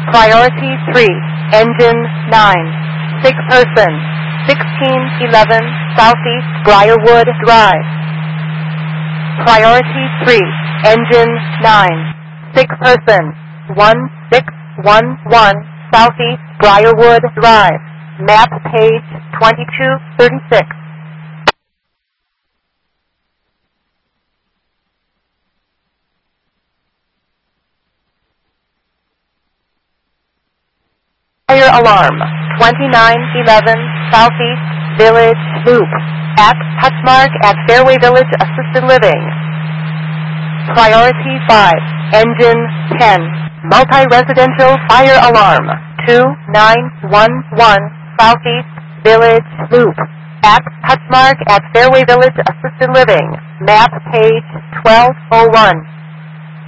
Priority 3, Engine 9, sick person, 1611 Southeast Briarwood Drive. Priority 3, Engine 9, sick person, 1611 Southeast Briarwood Drive. Map page 2236. Fire alarm, 2911 Southeast Village Loop, at Touchmark at Fairway Village Assisted Living. Priority 5, Engine 10, multi-residential fire alarm, 2911 Southeast Village Loop, at Touchmark at Fairway Village Assisted Living. Map page 1201.